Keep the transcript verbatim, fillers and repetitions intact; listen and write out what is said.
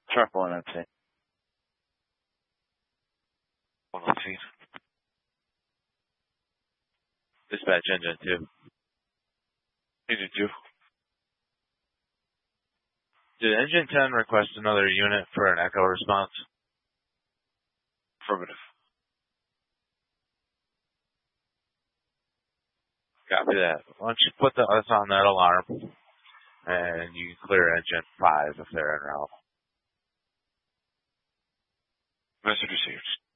Truck one nineteen. one nineteen. Dispatch engine two. Engine two. Did engine ten request another unit for an echo response? Affirmative. Copy that. Why don't you put the, us on that alarm, and you can clear engine five if they're en route. Message received.